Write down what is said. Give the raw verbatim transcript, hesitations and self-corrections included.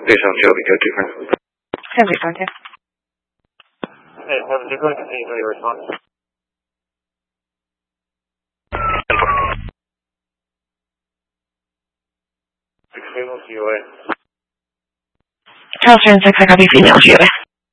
对上只有比较different. Can we start it? Hey, have a different continue to your response. Six female C O A. Charles Francis, I copy female G O A.